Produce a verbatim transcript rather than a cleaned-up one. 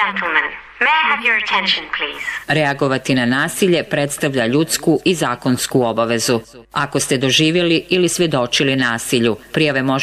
gentlemen, may I have your attention, please? Reagovati na nasilje predstavlja ljudsku i zakonsku obavezu. Ako ste doživjeli ili svjedočili nasilju, prijave može